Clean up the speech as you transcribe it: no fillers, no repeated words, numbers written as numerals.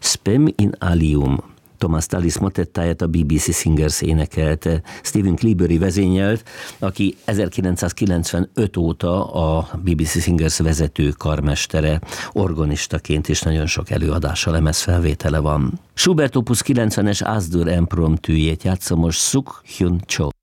Spem in alium. Thomas Tallis motettáját a BBC Singers énekelte. Stephen Cleabury vezényelt, aki 1995 óta a BBC Singers vezető karmestere, organistaként is nagyon sok előadása, lemezfelvétele van. Schubert opus 90-es As-dur impromptujét játszom most Suk Hyun Cho.